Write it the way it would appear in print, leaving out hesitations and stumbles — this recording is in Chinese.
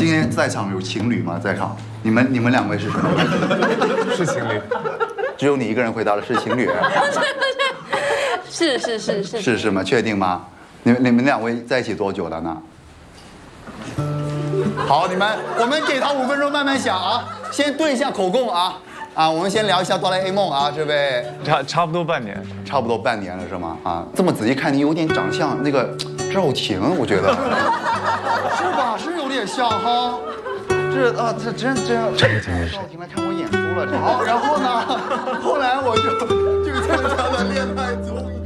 天在场有情侣吗？在场，你们两位是什么？ 是情侣。 只有你一个人回答了是情侣。是吗？确定吗？你们两位在一起多久了呢？好，我们给他5分钟慢慢想啊，先对一下口供啊。我们先聊一下哆啦 A 梦啊，这位差不多半年， 差不多半年了是吗？这么仔细看，你有点长相那个赵婷，我觉得是吧？是有点像哈。这真赵婷来看我演出了，好，然后呢，后来我就参加了恋爱综艺。